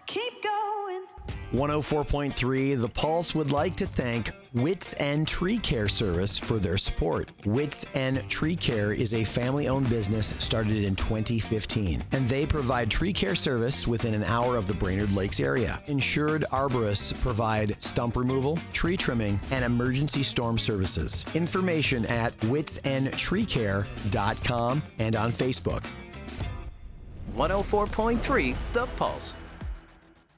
Keep going. 104.3 The Pulse would like to thank Wits End Tree Care Service for their support. Wits End Tree Care is a family-owned business started in 2015, and they provide tree care service within an hour of the Brainerd Lakes area. Insured arborists provide stump removal, tree trimming, and emergency storm services. Information at witsendtreecare.com and on Facebook. 104.3 The Pulse.